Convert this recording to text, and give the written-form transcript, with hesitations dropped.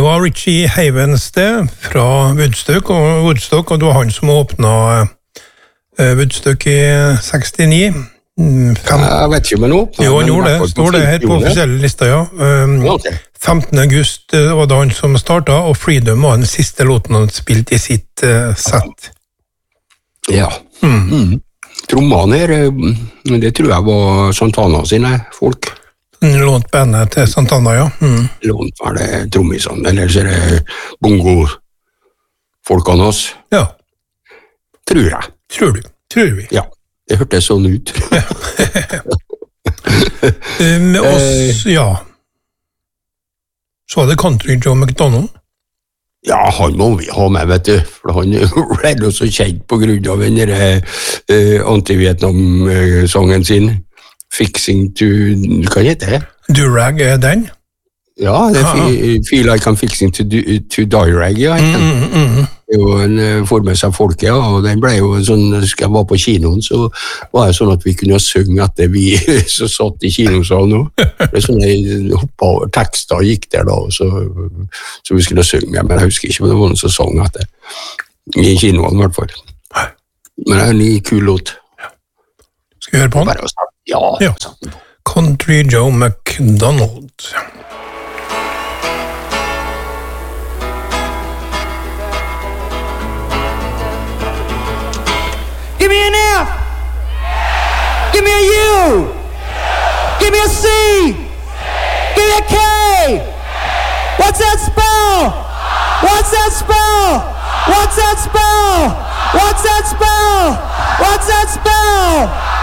var Richie Havens det, fra Woodstock, og det var han som åpnet Woodstock i 69. Jeg vet ikke om jeg nå. Jo, han gjorde det. Står det her på offisielle lista, ja. 15. august var det han som startet, og Freedom var den siste låten han spilte i sitt sett. Ja. Trommene her, det tror jeg var Santana sine folk. Lånt bandet til Santana, ja. Lånt var det trommisene, eller så er det bongo-folkene oss. Ja. Tror jeg. Tror vi. Ja, det hørtes sånn ut. Med oss, ja. Så var det Country Joe McDonald. Ja, han må vi ha med, vet du, for han ble jo så kjent på grunn av den anti-Vietnam-sangen sin. Fixing to, hva heter det? Durag er den? Ja, det feel like I'm fixing to Durag, ja. Det var en får med seg folket, ja, og den ble jo sånn, skal jeg var på kinoen, så var det sånn at vi kunne synge etter vi så satt i kinosalen nå. Det er sånn, jeg hoppet over tekster og gikk der da, så vi skulle synge, men jeg husker ikke om det var noen som sang etter. I kinoen i hvert fall. Men det er en ny kul låt. Skal vi høre på den? Ja. Country Joe McDonald. Give me an F. Give me a U. Give me a C. Give me a K. What's that spell? What's that spell? What's that spell? What's that spell? What's that spell?